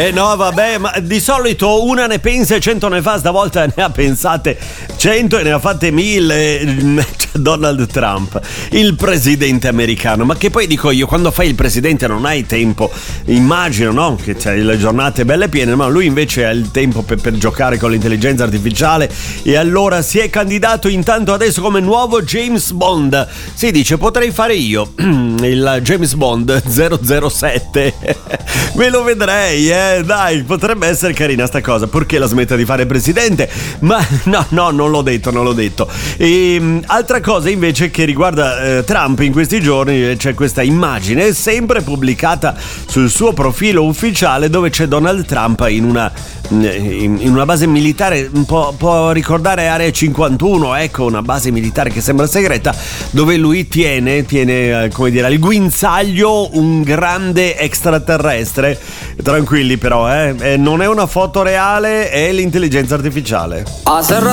No, vabbè, ma di solito una ne pensa e 100 ne fa, stavolta ne ha pensate 100 e ne ha fatte 1000. Donald Trump, il presidente americano. Ma che poi dico io, quando fai il presidente non hai tempo, immagino, no? Che c'hai le giornate belle piene, ma lui invece ha il tempo per giocare con l'intelligenza artificiale, e allora si è candidato intanto adesso come nuovo James Bond. Si dice, potrei fare io il James Bond 007. Me lo vedrei, dai, potrebbe essere carina sta cosa, purché la smetta di fare presidente. Ma no, non l'ho detto. E altra cosa invece che riguarda Trump in questi giorni, c'è questa immagine sempre pubblicata sul suo profilo ufficiale dove c'è Donald Trump in una base militare, può ricordare Area 51, ecco, una base militare che sembra segreta, dove lui tiene come dire al guinzaglio un grande extraterrestre. Tranquilli però, non è una foto reale, è l'intelligenza artificiale.